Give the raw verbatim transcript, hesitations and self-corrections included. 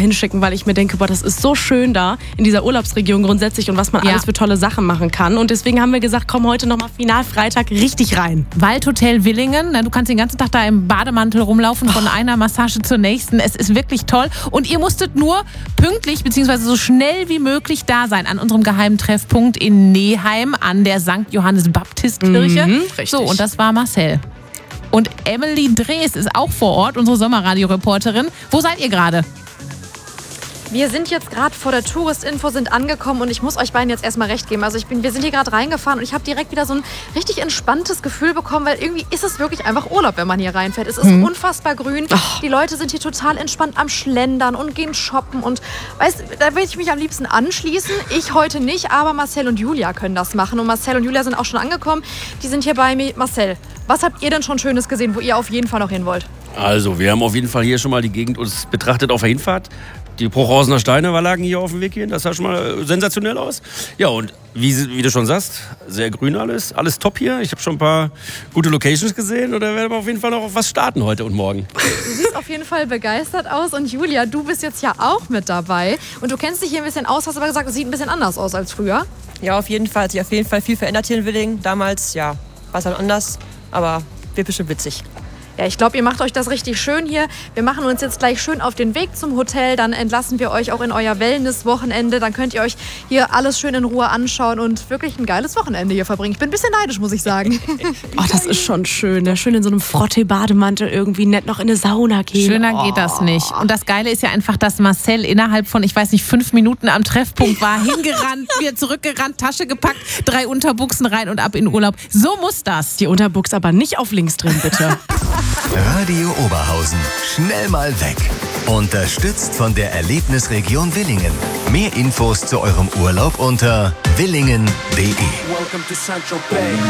dahin schicken, weil ich mir denke, boah, das ist so schön da in dieser Urlaubsregion grundsätzlich und was man Ja. alles für tolle Sachen machen kann. Und deswegen haben wir gesagt, komm heute nochmal Finalfreitag richtig rein. Waldhotel Willingen, na, du kannst den ganzen Tag da im Bademantel rumlaufen, von einer Massage zur nächsten. Es ist wirklich toll. Und ihr musstet nur pünktlich bzw. so schnell wie möglich da sein an unserem geheimen Treffpunkt in Neheim an der Sankt Johannes Baptistkirche. Mhm, richtig. So, und das war Marcel. Und Emily Drees ist auch vor Ort, unsere Sommerradio-Reporterin. Wo seid ihr gerade? Wir sind jetzt gerade vor der Touristinfo, sind angekommen und ich muss euch beiden jetzt erstmal recht geben. Also ich bin, wir sind hier gerade reingefahren und ich habe direkt wieder so ein richtig entspanntes Gefühl bekommen, weil irgendwie ist es wirklich einfach Urlaub, wenn man hier reinfährt. Es ist Mhm. unfassbar grün. Ach. Die Leute sind hier total entspannt am Schlendern und gehen shoppen und weißt, da würde ich mich am liebsten anschließen. Ich heute nicht, aber Marcel und Julia können das machen und Marcel und Julia sind auch schon angekommen. Die sind hier bei mir. Marcel, was habt ihr denn schon Schönes gesehen, wo ihr auf jeden Fall noch hin wollt? Also, wir haben auf jeden Fall hier schon mal die Gegend uns betrachtet auf der Hinfahrt. Die Bruchhausener Steine war- lagen hier auf dem Weg hin. Das sah schon mal sensationell aus. Ja, und wie, wie du schon sagst, sehr grün alles. Alles top hier. Ich habe schon ein paar gute Locations gesehen. Und da werden wir auf jeden Fall noch auf was starten heute und morgen. Du siehst auf jeden Fall begeistert aus. Und Julia, du bist jetzt ja auch mit dabei. Und du kennst dich hier ein bisschen aus, hast aber gesagt, es sieht ein bisschen anders aus als früher. Ja, auf jeden Fall. Hat sich auf jeden Fall viel verändert hier in Willingen. Damals, ja, war es dann anders. Aber wird bestimmt witzig. Ja, ich glaube, ihr macht euch das richtig schön hier. Wir machen uns jetzt gleich schön auf den Weg zum Hotel. Dann entlassen wir euch auch in euer Wellness-Wochenende. Dann könnt ihr euch hier alles schön in Ruhe anschauen und wirklich ein geiles Wochenende hier verbringen. Ich bin ein bisschen neidisch, muss ich sagen. Oh, das ist schon schön. Ne? Schön in so einem Frottee-Bademantel irgendwie nett noch in eine Sauna gehen. Schöner geht das nicht. Und das Geile ist ja einfach, dass Marcel innerhalb von, ich weiß nicht, fünf Minuten am Treffpunkt war, hingerannt, wieder zurückgerannt, Tasche gepackt, drei Unterbuchsen rein und ab in Urlaub. So muss das. Die Unterbuchs aber nicht auf links drehen, bitte. Radio Oberhausen. Schnell mal weg. Unterstützt von der Erlebnisregion Willingen. Mehr Infos zu eurem Urlaub unter willingen punkt de.